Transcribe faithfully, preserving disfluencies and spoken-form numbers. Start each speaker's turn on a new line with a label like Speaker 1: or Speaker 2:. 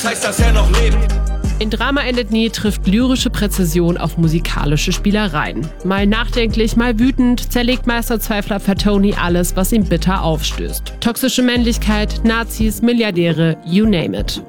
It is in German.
Speaker 1: heißt, dass er noch lebt.
Speaker 2: In Drama endet nie trifft lyrische Präzision auf musikalische Spielereien. Mal nachdenklich, mal wütend, zerlegt Meisterzweifler Fatoni alles, was ihm bitter aufstößt. Toxische Männlichkeit, Nazis, Milliardäre, you name it.